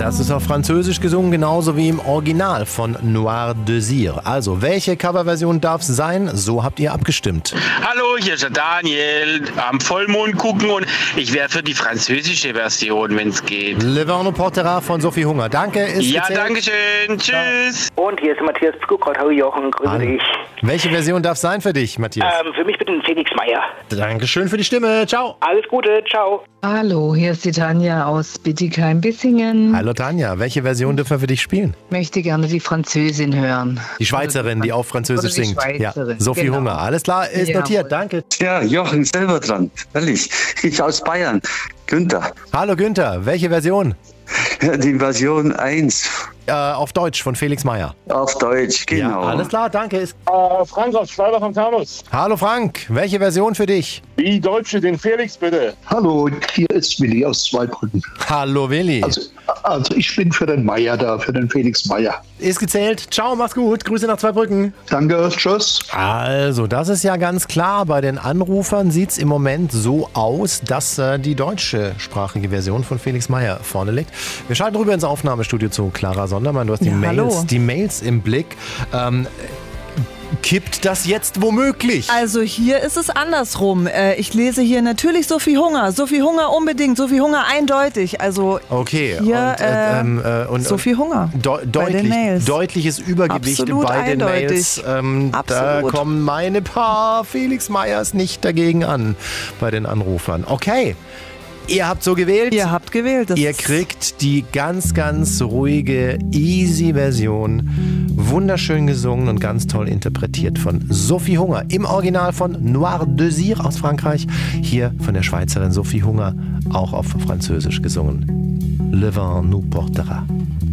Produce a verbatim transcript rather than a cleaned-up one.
Das ist auf Französisch gesungen, genauso wie im Original von Noir Désir. Also, welche Coverversion darf es sein? So habt ihr abgestimmt. Hallo, hier ist der Daniel. Am Vollmond gucken und ich wäre für die französische Version, wenn es geht. Le Vent nous portera von Sophie Hunger. Danke, ist Ja, gezählt. danke schön. Tschüss. Und hier ist Matthias Pflugkraut. Hallo Jochen, grüße Hallo. dich. Welche Version darf es sein für dich, Matthias? Ähm, für mich bitte ein Felix Meyer. Dankeschön für die Stimme. Ciao. Alles Gute, ciao. Hallo, hier ist die Tanja aus Bietigheim-Bissingen. Hallo Tanja, welche Version dürfen wir für dich spielen? Möchte gerne die Französin hören. Die Schweizerin, die auf Französisch Oder die singt. Ja, Schweizerin, Sophie genau. Hunger. Alles klar, ist Jawohl. notiert. Danke. Ja, Jochen selber dran. Ehrlich. Ich aus Bayern. Günther. Hallo Günther, welche Version? Die Version eins. Äh, auf Deutsch von Felix Meyer. Auf Deutsch, genau. Ja, alles klar, danke. Ist Äh, Frank aus Schwalbach am Taunus. Hallo Frank, welche Version für dich? Die Deutsche, den Felix bitte. Hallo, hier ist Willi aus Zweibrücken. Hallo Willi. Also, also ich bin für den Meier da, für den Felix Meier. Ist gezählt. Ciao, mach's gut. Grüße nach Zweibrücken. Danke, tschüss. Also, das ist ja ganz klar. Bei den Anrufern sieht's im Moment so aus, dass äh, die deutschsprachige Version von Felix Meyer vorne liegt. Wir schalten rüber ins Aufnahmestudio zu Clara Sondermann. Du hast die, Ja, Mails, hallo. die Mails im Blick. Ähm, kippt das jetzt womöglich? Also hier ist es andersrum. Äh, Ich lese hier natürlich Sophie Hunger. Sophie Hunger unbedingt. Sophie Hunger eindeutig. Also Okay. hier und, äh, ähm, äh, und, Sophie Hunger. Deu bei den deutlich, Mails. Deutliches Übergewicht Absolut bei den eindeutig. Mails. Ähm, da Absolut. kommen meine paar Felix Meyers nicht dagegen an bei den Anrufern. Okay, ihr habt so gewählt. Ihr habt gewählt. Das Ihr kriegt die ganz, ganz ruhige, easy Version. Wunderschön gesungen und ganz toll interpretiert von Sophie Hunger. Im Original von Noir Désir aus Frankreich. Hier von der Schweizerin Sophie Hunger, auch auf Französisch gesungen. Le Vent nous portera.